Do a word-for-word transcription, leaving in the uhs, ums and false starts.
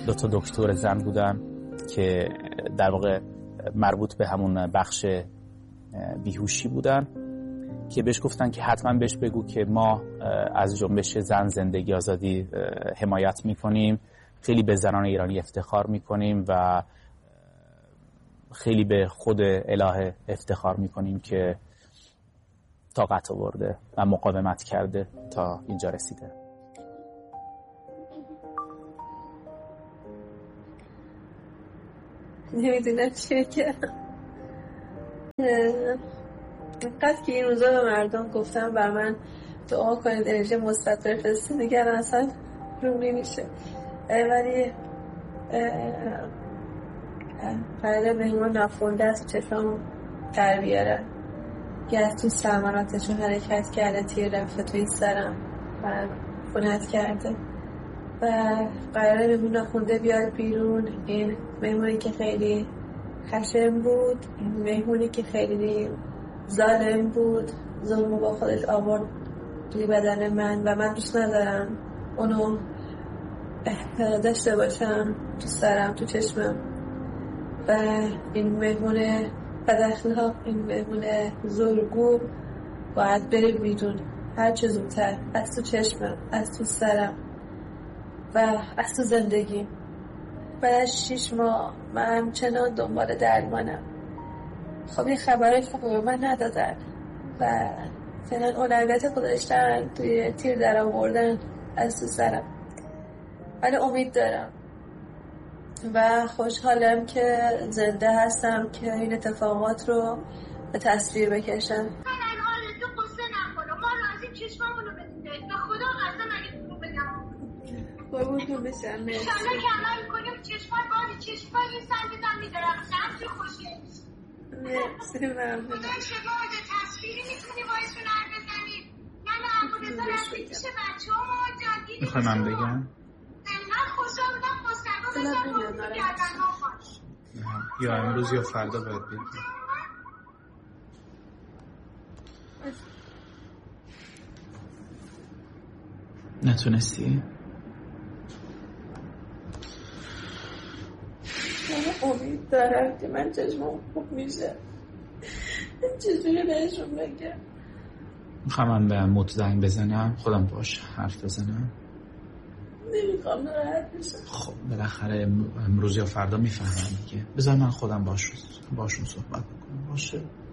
دو تا دکتر زن بودن که در واقع مربوط به همون بخش بیهوشی بودن که بهش گفتن که حتما بهش بگو که ما از جنبش زن زندگی آزادی حمایت میکنیم، خیلی به زنان ایرانی افتخار میکنیم و خیلی به خود الهه افتخار میکنیم که طاقت آورده و مقاومت کرده تا اینجا رسیده. نمیدونم چیه که اینقدر که این روزا به مردم گفتم بر من دعا کنید انرژی مثبت بفرستید دیگر اصلا رو نمیشه، ولی قراره مهمون نفونده از چشم در بیاره که از تو سمراتشون حرکت کرده تیر رفته توی سرم و خونت کرده و قراره مهمون نخونده بیاد بیرون. این مهمونی که خیلی خشن بود، این مهمونی که خیلی ظالم بود، ظلمو با خودش آورد توی بدن من و من دوست ندارم اونو داشته باشم تو سرم تو چشمم و این مهمون بداخلاق، این مهمون زورگو باید بره بیرون هر چه زودتر از تو چشمم، از تو سرم و از تو زندگی. بعد از شیش ماه من همچنان دنبال درمانم. خب این خبرهای خوب به من ندادن و فعلا اولویت گذاشتن توی تیر در آوردن از تو سرم، ولی امید دارم و خوشحالم که زنده هستم که این اتفاقات رو به تصویر بکشم. من الان تو قصه نکنم، ما راضیم چشممونو بدید به خدا قسم اگه تو بگم قربونتون بشم. انشالله که عمل کنیم چشمان بادی چشمان این سنگیدم میدرخشم توی خوشگل مرسی ممنونم. خدا چه باید تصویری میتونی بایشون هر بزنید نه نه امونزا رفتی پیش بچه ها ما جدیدی میخوای من بگم؟ نه خوشا بودم مستقا بزن بازی گردن ها باش یا امروز یا فردا باید بگم. نتونستی؟ من امید دارم که من چشمم خوب میشه. چجوری بهشون بگم؟ میخوام من به موت زنگ بزنم خودم باش حرف بزنم. نمیخوام ناراحت بشم. خب بالاخره امروز یا فردا میفهمم دیگه. بذار من خودم باش باشون صحبت بکنم. باشه